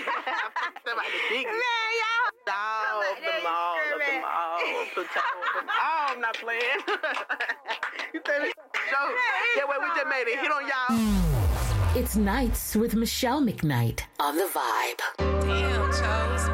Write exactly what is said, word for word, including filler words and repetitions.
Somebody dig it. Man, y'all. All of them, all of them, all of them, all. I'm not playing. You think it's a joke? Yeah, well, we just made a hit on y'all. It's Nights with Michelle McKnight on The Vibe. Damn, Chose.